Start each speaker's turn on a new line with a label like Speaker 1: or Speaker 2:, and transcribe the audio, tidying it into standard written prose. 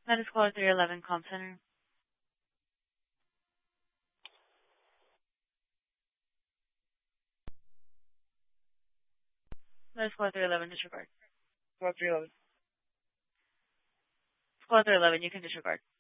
Speaker 1: That is caller 311 Comm Center. That is caller 311 disregard.
Speaker 2: Caller 311.
Speaker 1: Caller 311, you can disregard.